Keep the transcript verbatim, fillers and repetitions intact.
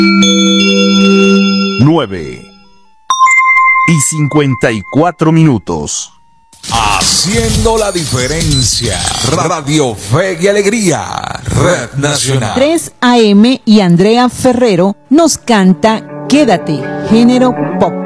nueve y cincuenta y cuatro minutos. Haciendo la diferencia. Radio Fe y Alegría. Red Nacional. tres A M y Andrea Ferrero nos canta Quédate, género pop.